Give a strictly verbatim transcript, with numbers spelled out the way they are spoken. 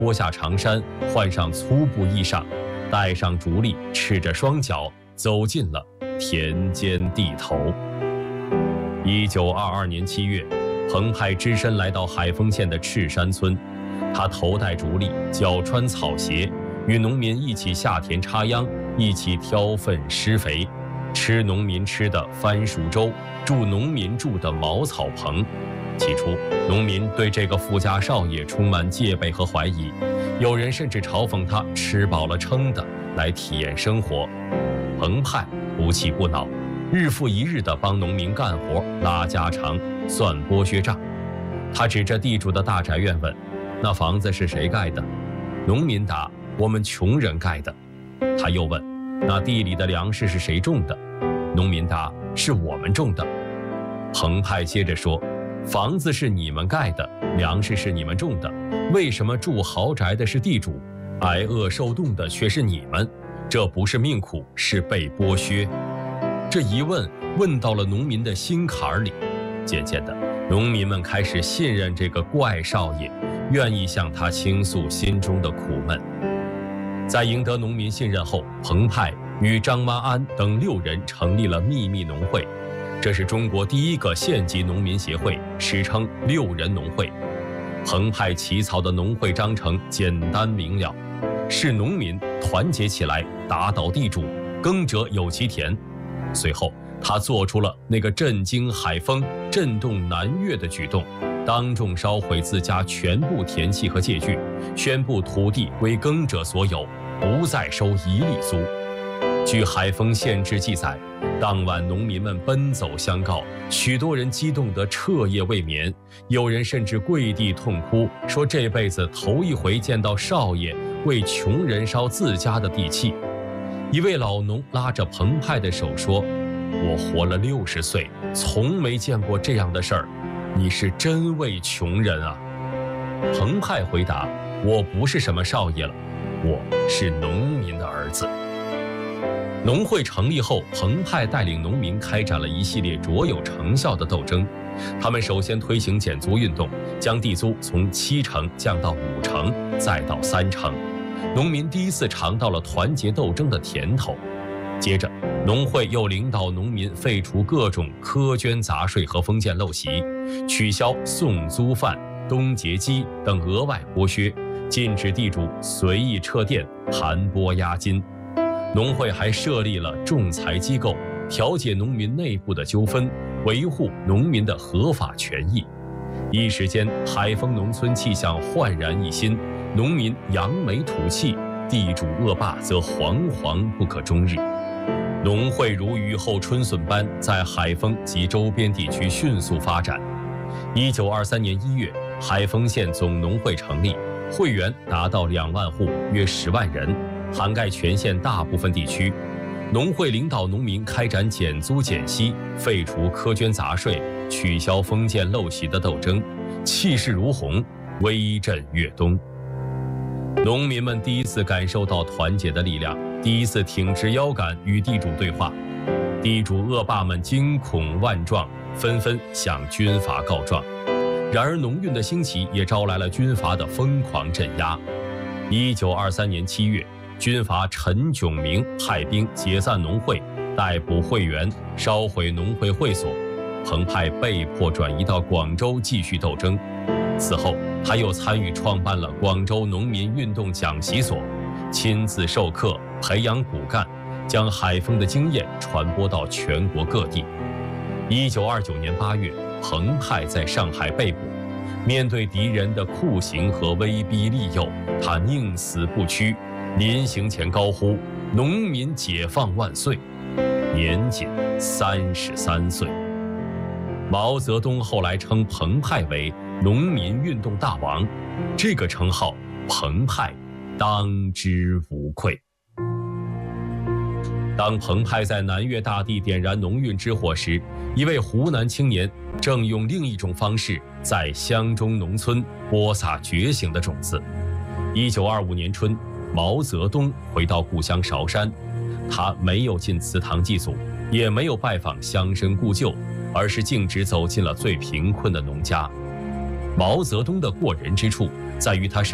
脱下长衫，换上粗布衣裳，戴上竹笠，赤着双脚走进了田间地头。一九二二年七月，彭湃只身来到海丰县的赤山村，他头戴竹笠，脚穿草鞋，与农民一起下田插秧，一起挑粪施肥，吃农民吃的番薯粥，住农民住的茅草棚。起初，农民对这个富家少爷充满戒备和怀疑，有人甚至嘲讽他吃饱了撑的来体验生活。彭湃不气不恼，日复一日地帮农民干活、拉家常、算剥削账。他指着地主的大宅院问：“那房子是谁盖的？”农民答：“我们穷人盖的。”他又问：“那地里的粮食是谁种的？”农民答：“是我们种的。”彭湃接着说：“房子是你们盖的，粮食是你们种的，为什么住豪宅的是地主，挨饿受冻的却是你们？这不是命苦，是被剥削。”这一问问到了农民的心坎里，渐渐的，农民们开始信任这个怪少爷，愿意向他倾诉心中的苦闷。在赢得农民信任后，彭湃与张妈安等六人成立了秘密农会，这是中国第一个县级农民协会，史称六人农会。彭湃起草的农会章程简单明了，是农民团结起来打倒地主，耕者有其田。随后他做出了那个震惊海丰、震动南越的举动，当众烧毁自家全部田契和借据，宣布土地归耕者所有，不再收一粒租。据海丰县志记载，当晚农民们奔走相告，许多人激动得彻夜未眠，有人甚至跪地痛哭，说这辈子头一回见到少爷为穷人烧自家的地契。一位老农拉着彭湃的手说：“我活了六十岁，从没见过这样的事儿，你是真为穷人啊。”彭湃回答：“我不是什么少爷了，我是农民的儿子。”农会成立后，彭湃带领农民开展了一系列卓有成效的斗争。他们首先推行减租运动，将地租从七成降到五成，再到三成。农民第一次尝到了团结斗争的甜头。接着，农会又领导农民废除各种苛捐杂税和封建陋习，取消送租饭、冬节鸡等额外剥削，禁止地主随意撤店、盘剥押金。农会还设立了仲裁机构，调解农民内部的纠纷，维护农民的合法权益。一时间，海丰农村气象焕然一新，农民扬眉吐气，地主恶霸则惶惶不可终日。农会如雨后春笋般在海丰及周边地区迅速发展。一九二三年一月，海丰县总农会成立，会员达到两万户，约十万人，涵盖全县大部分地区。农会领导农民开展减租减息、废除苛捐杂税、取消封建陋习的斗争，气势如虹，威震粤东。农民们第一次感受到团结的力量，第一次挺直腰杆与地主对话。地主恶霸们惊恐万状，纷纷向军阀告状。然而农运的兴起也招来了军阀的疯狂镇压。一九二三年七月，军阀陈炯明派兵解散农会，逮捕会员，烧毁农会会所。彭湃被迫转移到广州继续斗争。此后，他又参与创办了广州农民运动讲习所，亲自授课，培养骨干，将海丰的经验传播到全国各地。一九二九年八月，彭湃在上海被捕。面对敌人的酷刑和威逼利诱，他宁死不屈，临刑前高呼“农民解放万岁”，年仅三十三岁。毛泽东后来称彭湃为农民运动大王，这个称号彭湃当之无愧。当彭湃在南越大地点燃农运之火时，一位湖南青年正用另一种方式在乡中农村播撒觉醒的种子。一九二五年春，毛泽东回到故乡韶山，他没有进祠堂祭祖，也没有拜访乡绅故旧，而是径直走进了最贫困的农家。毛泽东的过人之处在于他